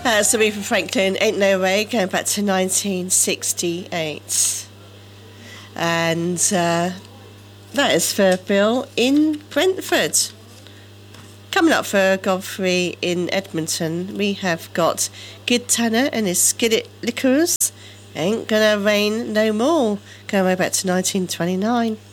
That's Aretha Franklin, Ain't No Way, going back to 1968. And that is for Bill in Brentford. Coming up for Godfrey in Edmonton, we have got Gid Tanner and his Skid It Liquors. Ain't Gonna Rain No More, going way back to 1929.